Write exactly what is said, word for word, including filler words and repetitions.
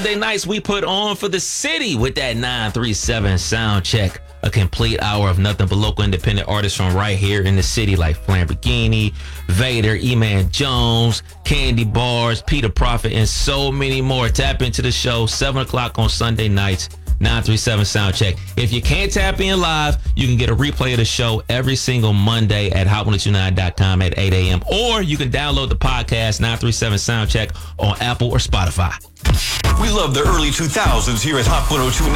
Sunday nights we put on for the city with that nine three seven sound check. A complete hour of nothing but local independent artists from right here in the city like Lamborghini, Vader, E-Man Jones, Candy Bars, Peter Prophet, and so many more. Tap into the show, seven o'clock on Sunday nights, nine three seven sound check. If you can't tap in live, you can get a replay of the show every single Monday at hot one oh two nine dot com at eight a.m. Or you can download the podcast nine three seven sound check on Apple or Spotify. We love the early two thousands here at Hot one oh two.